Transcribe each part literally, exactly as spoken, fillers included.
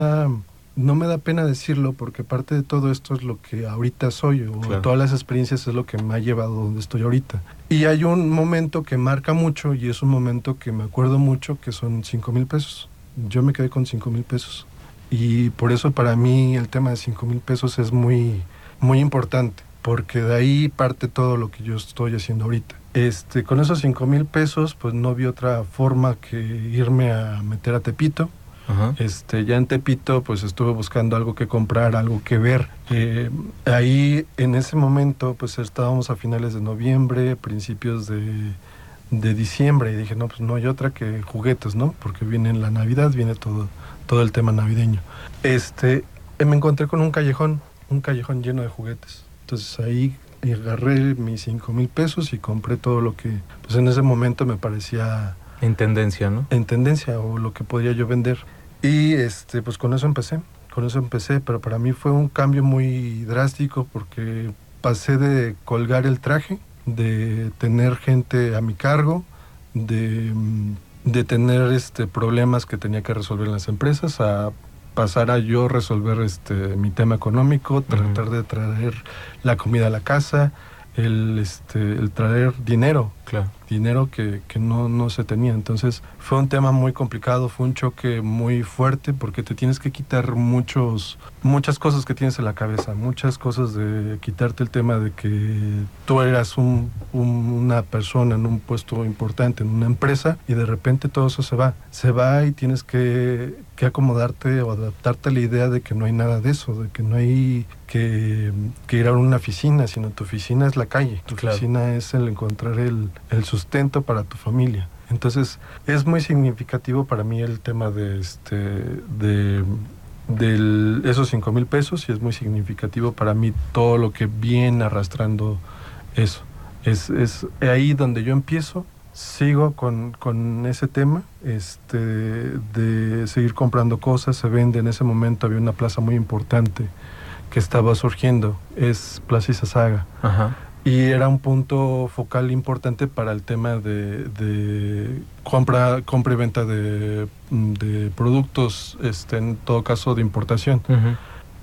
ah, no me da pena decirlo porque parte de todo esto es lo que ahorita soy, o Claro. todas las experiencias es lo que me ha llevado donde estoy ahorita. Y hay un momento que marca mucho y es un momento que me acuerdo mucho, que son cinco mil pesos. Yo me quedé con cinco mil pesos. Y por eso para mí el tema de cinco mil pesos es muy, muy importante, porque de ahí parte todo lo que yo estoy haciendo ahorita. Este, con esos cinco mil pesos, pues no vi otra forma que irme a meter a Tepito. Ajá. Este, ya en Tepito, pues estuve buscando algo que comprar, algo que ver. Eh, ahí, en ese momento, pues estábamos a finales de noviembre, principios de, de diciembre, y dije, no, pues no hay otra que juguetes, ¿no? Porque viene la Navidad, viene todo, todo el tema navideño. Este, eh, me encontré con un callejón, un callejón lleno de juguetes. Entonces ahí agarré mis cinco mil pesos y compré todo lo que, pues en ese momento me parecía En tendencia, ¿no? en tendencia o lo que podía yo vender. Y este, pues con eso empecé, con eso empecé, pero para mí fue un cambio muy drástico porque pasé de colgar el traje, de tener gente a mi cargo, de, mm, de tener este, problemas que tenía que resolver en las empresas, a pasar a yo resolver este, mi tema económico, tratar Ujú. de traer la comida a la casa, el, este, el traer dinero, Claro. dinero que, que no, no se tenía. Entonces fue un tema muy complicado, fue un choque muy fuerte porque te tienes que quitar muchos, muchas cosas que tienes en la cabeza, muchas cosas de quitarte el tema de que tú eras un, un, una persona en un puesto importante en una empresa y de repente todo eso se va, se va y tienes que, que acomodarte o adaptarte a la idea de que no hay nada de eso, de que no hay que, que ir a una oficina, sino tu oficina es la calle, tu Claro. oficina es el encontrar el, el sustento para tu familia. Entonces es muy significativo para mí el tema de este de, de esos cinco mil pesos y es muy significativo para mí todo lo que viene arrastrando eso. Es, es ahí donde yo empiezo, sigo con, con ese tema este, de seguir comprando cosas, se vende. En ese momento había una plaza muy importante que estaba surgiendo, es Plaza Izazaga. Ajá. Y era un punto focal importante para el tema de, de compra, compra y venta de, de productos, este, en todo caso de importación. Uh-huh.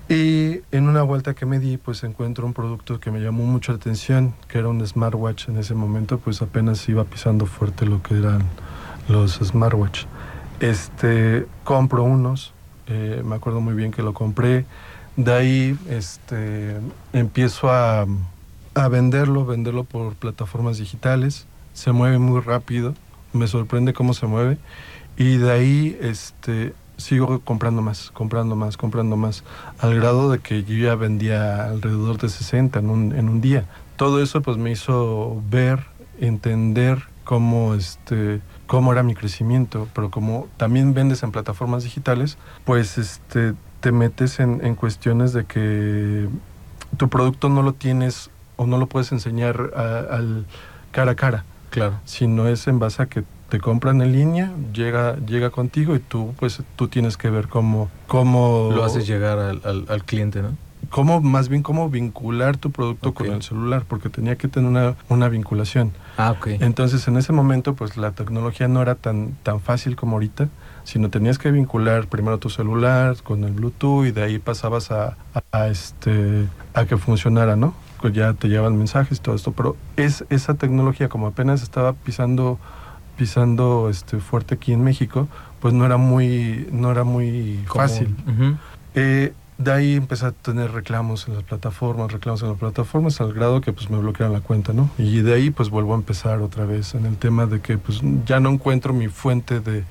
Y en una vuelta que me di, pues encuentro un producto que me llamó mucho la atención, que era un smartwatch. En ese momento, pues apenas iba pisando fuerte lo que eran los smartwatch. Este, compro unos, eh, me acuerdo muy bien que lo compré. De ahí, este, empiezo a... a venderlo, venderlo por plataformas digitales, se mueve muy rápido, me sorprende cómo se mueve, y de ahí este, sigo comprando más, comprando más, comprando más, al grado de que yo ya vendía alrededor de sesenta en un, en un día. Todo eso pues me hizo ver, entender cómo, este, cómo era mi crecimiento, pero como también vendes en plataformas digitales, pues este, te metes en, en cuestiones de que tu producto no lo tienes o no lo puedes enseñar a, al cara a cara. Claro. Sino es en base a que te compran en línea, llega, llega contigo y tú, pues, tú tienes que ver cómo, cómo lo haces llegar al, al, al cliente, ¿no? Cómo, más bien cómo vincular tu producto Okay. con el celular, porque tenía que tener una, una vinculación. Ah, ok. Entonces, en ese momento, pues, la tecnología no era tan, tan fácil como ahorita, sino tenías que vincular primero tu celular con el Bluetooth y de ahí pasabas a, a, a este, a que funcionara, ¿no? Pues ya te llevan mensajes y todo esto, pero es esa tecnología, como apenas estaba pisando pisando este fuerte aquí en México, pues no era muy no era muy Común. fácil. Uh-huh. Eh, de ahí empecé a tener reclamos en las plataformas, reclamos en las plataformas, al grado que pues me bloquearon la cuenta, ¿no? Y de ahí pues vuelvo a empezar otra vez en el tema de que pues ya no encuentro mi fuente de,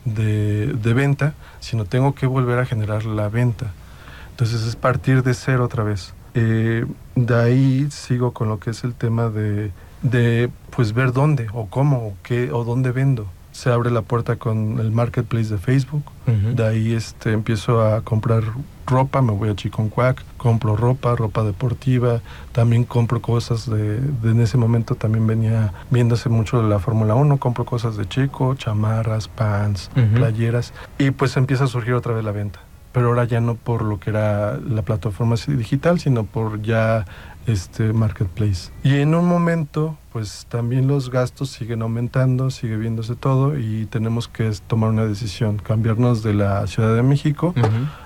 de, de venta, sino tengo que volver a generar la venta. Entonces es partir de cero otra vez. Eh, de ahí sigo con lo que es el tema de, de pues ver dónde o cómo o qué o dónde vendo. Se abre la puerta con el marketplace de Facebook. Uh-huh. De ahí este, empiezo a comprar ropa, me voy a Chiconcuac, compro ropa, ropa deportiva, también compro cosas de, de en ese momento también venía viéndose mucho de la Fórmula uno, compro cosas de Chico, chamarras, pants, uh-huh. playeras, y pues empieza a surgir otra vez la venta. Pero ahora ya no por lo que era la plataforma digital, sino por ya este marketplace. Y en un momento, pues también los gastos siguen aumentando, sigue viéndose todo y tenemos que tomar una decisión, cambiarnos de la Ciudad de México Uh-huh.